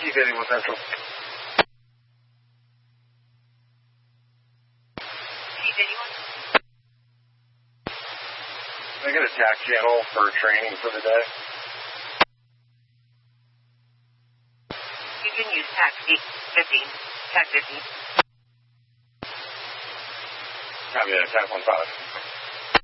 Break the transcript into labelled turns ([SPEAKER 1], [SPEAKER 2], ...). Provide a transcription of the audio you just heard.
[SPEAKER 1] T-51 Central.
[SPEAKER 2] T-51?
[SPEAKER 1] Can I get a TAC channel for training for the day?
[SPEAKER 2] You can use TAC 15. TAC 15.
[SPEAKER 1] Copy that, TAC 15.